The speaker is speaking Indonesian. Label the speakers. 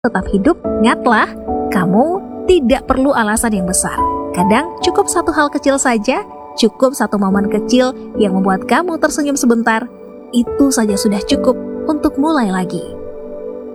Speaker 1: tetap hidup, ingatlah, kamu tidak perlu alasan yang besar. Kadang cukup satu hal kecil saja, cukup satu momen kecil yang membuat kamu tersenyum sebentar. Itu saja sudah cukup untuk mulai lagi.